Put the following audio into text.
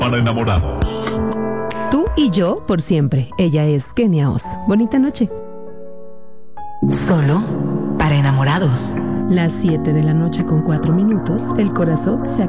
para enamorados. Tú y yo por siempre. Ella es Kenia Oz. Bonita noche. Solo para enamorados. Las 7 de la noche con 4 minutos, el corazón se acaba.